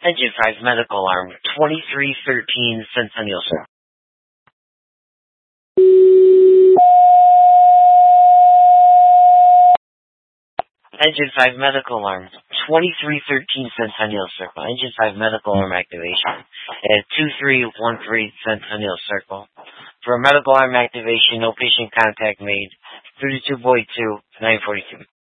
Engine 5 medical alarm, 2313 Centennial Circle. Engine 5 medical alarm, 2313 Centennial Circle. Engine 5 medical alarm activation at 2313 Centennial Circle. For medical alarm activation, no patient contact made. 32 Boyd 2, 942.